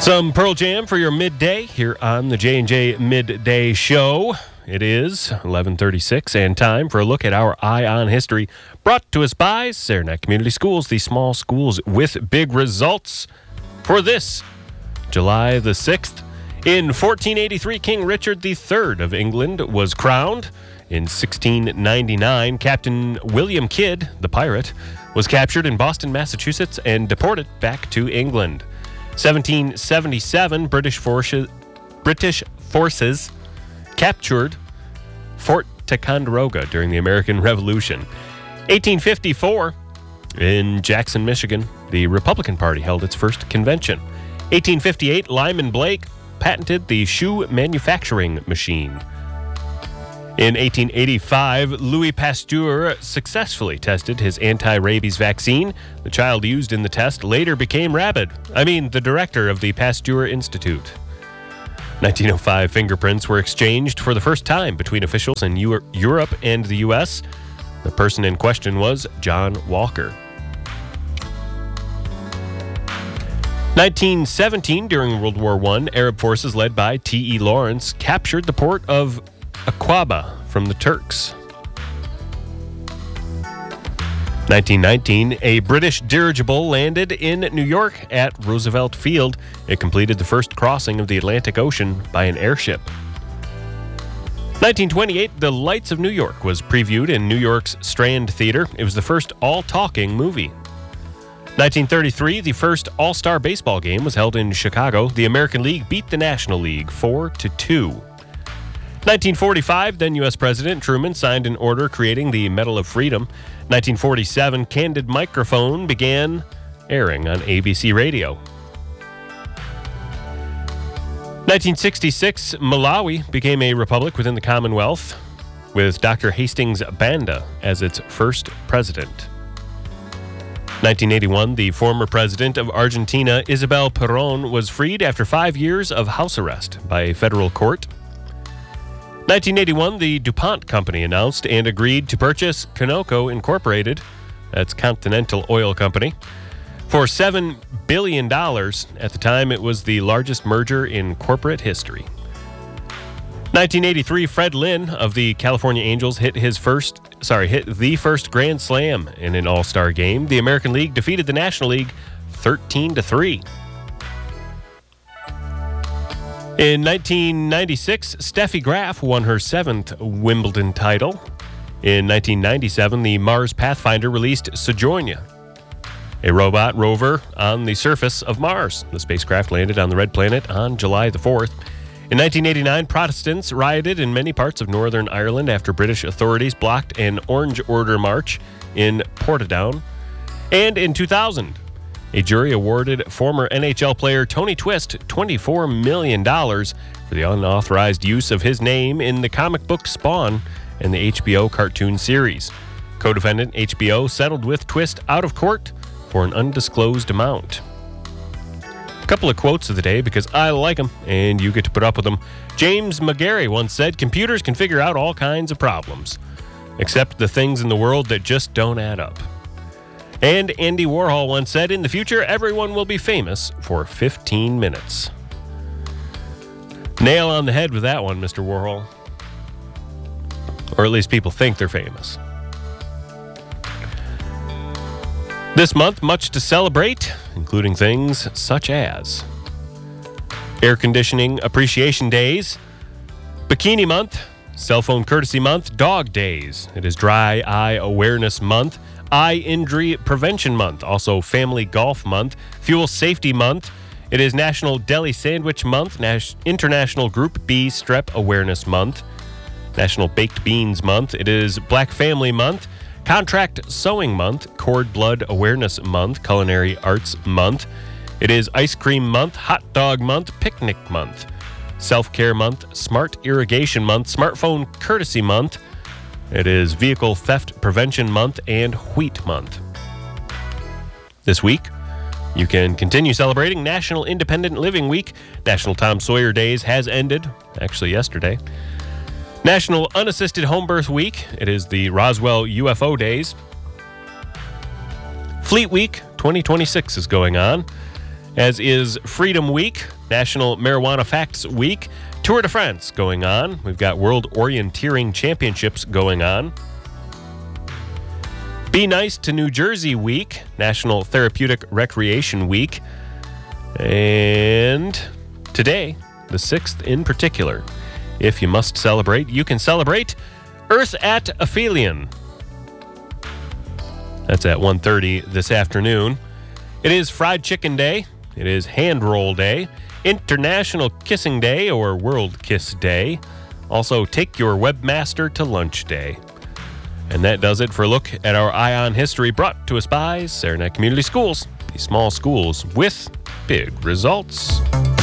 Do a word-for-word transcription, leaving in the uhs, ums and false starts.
Some Pearl Jam for your midday here on the J and J Midday Show. It is eleven thirty-six and time for a look at our Eye on History, brought to us by Saranac Community Schools, the small schools with big results. For this, July the sixth, in fourteen eighty-three, King Richard the Third of England was crowned. In sixteen ninety-nine, Captain William Kidd, the pirate, was captured in Boston, Massachusetts, and deported back to England. seventeen seventy-seven, British forces, British forces captured Fort Ticonderoga during the American Revolution. eighteen fifty-four, in Jackson, Michigan, the Republican Party held its first convention. eighteen fifty-eight, Lyman Blake patented the shoe manufacturing machine. In eighteen eighty-five, Louis Pasteur successfully tested his anti-rabies vaccine. The child used in the test later became rabid. I mean, the director of the Pasteur Institute. nineteen oh five, fingerprints were exchanged for the first time between officials in Euro- Europe and the U S. The person in question was John Walker. nineteen seventeen, during World War One, Arab forces led by T E Lawrence captured the port of Aqaba from the Turks. nineteen nineteen, a British dirigible landed in New York at Roosevelt Field. It completed the first crossing of the Atlantic Ocean by an airship. nineteen twenty-eight, The Lights of New York was previewed in New York's Strand Theater. It was the first all-talking movie. nineteen thirty-three, the first All-Star baseball game was held in Chicago. The American League beat the National League four to two. nineteen forty-five, then U S President Truman signed an order creating the Medal of Freedom. nineteen forty-seven, Candid Microphone began airing on A B C Radio. nineteen sixty-six, Malawi became a republic within the Commonwealth, with Doctor Hastings Banda as its first president. nineteen eighty-one, the former president of Argentina, Isabel Perón, was freed after five years of house arrest by a federal court. nineteen eighty-one, the DuPont Company announced and agreed to purchase Conoco Incorporated, that's Continental Oil Company, for seven billion dollars. At the time, it was the largest merger in corporate history. nineteen eighty-three, Fred Lynn of the California Angels hit his first, sorry, hit the first grand slam in an all-star game. The American League defeated the National League thirteen to three. In nineteen ninety-six, Steffi Graf won her seventh Wimbledon title. In nineteen ninety-seven, the Mars Pathfinder released Sojourner, a robot rover on the surface of Mars. The spacecraft landed on the Red Planet on July the fourth. In nineteen eighty-nine, Protestants rioted in many parts of Northern Ireland after British authorities blocked an Orange Order march in Portadown. And in two thousand, a jury awarded former N H L player Tony Twist twenty-four million dollars for the unauthorized use of his name in the comic book Spawn and the H B O cartoon series. Co-defendant H B O settled with Twist out of court for an undisclosed amount. A couple of quotes of the day because I like them and you get to put up with them. James McGarry once said, "Computers can figure out all kinds of problems, except the things in the world that just don't add up." And Andy Warhol once said, "In the future, everyone will be famous for fifteen minutes. Nail on the head with that one, Mister Warhol. Or at least people think they're famous. This month, much to celebrate, including things such as Air Conditioning Appreciation Days, Bikini Month, Cell Phone Courtesy Month, Dog Days. It is Dry Eye Awareness Month, Eye Injury Prevention Month, also Family Golf Month, Fuel Safety Month. It is National Deli Sandwich Month, Nas- International Group B Strep Awareness Month, National Baked Beans Month. It is Black Family Month, Contract Sewing Month, Cord Blood Awareness Month, Culinary Arts Month. It is Ice Cream Month, Hot Dog Month, Picnic Month, Self-Care Month, Smart Irrigation Month, Smartphone Courtesy Month. It is Vehicle Theft Prevention Month and Wheat Month. This week, you can continue celebrating National Independent Living Week. National Tom Sawyer Days has ended, actually yesterday. National Unassisted Home Birth Week. It is the Roswell U F O Days. Fleet Week twenty twenty-six is going on. as is Freedom Week, National Marijuana Facts Week, Tour de France going on. We've got World Orienteering Championships going on. Be Nice to New Jersey Week, National Therapeutic Recreation Week. And today, the sixth in particular, if you must celebrate, you can celebrate Earth at Aphelion. That's at one thirty this afternoon. It is Fried Chicken Day. It is Hand Roll Day. International Kissing Day or World Kiss Day. Also, Take Your Webmaster to Lunch Day. And that does it for a look at our Eye on History, brought to us by Saranac Community Schools. These small schools with big results.